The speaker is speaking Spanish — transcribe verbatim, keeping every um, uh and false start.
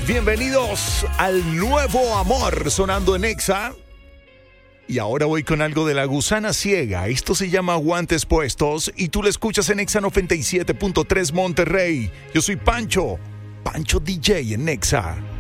Bienvenidos al Nuevo Amor sonando en Exa. Y ahora voy con algo de La Gusana Ciega. Esto se llama Guantes Puestos y tú lo escuchas en Exa noventa y siete punto tres Monterrey. Yo soy Pancho, Pancho D J en Exa.